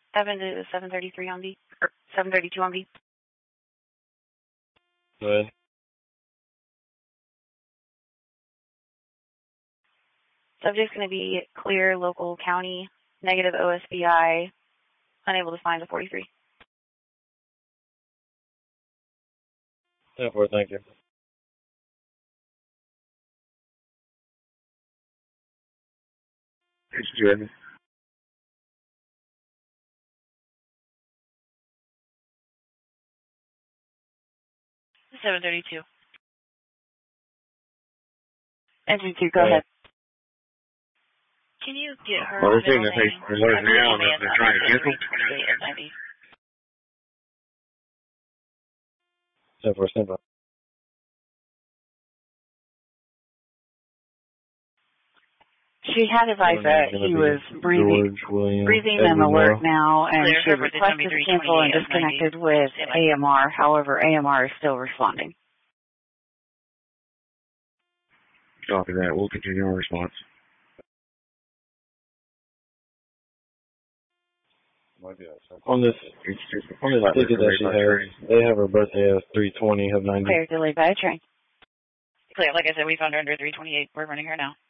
733 on B, or 732 on B. Go ahead. Subject's going to be clear, local, county, negative OSBI, unable to find the 43. 10-4, thank you. It's good. 732. Engine 2, go ahead. Can you get her Well, they're saying middle that name? what is now, and they're trying to cancel? 10-4, stand by. She had advised that he was breathing and alert now, and she requested to cancel and disconnected with AMR. However, AMR is still responding. Copy that. We'll continue our response. On this ticket that she has, they have her birthday as 3/20 of 90. Clear, delayed by a train. Clear, like I said, we found her under 328. We're running her now.